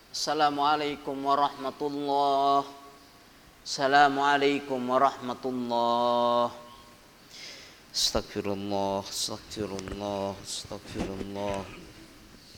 Assalamualaikum warahmatullah. Assalamualaikum warahmatullah. Astagfirullah, astagfirullah, astagfirullah.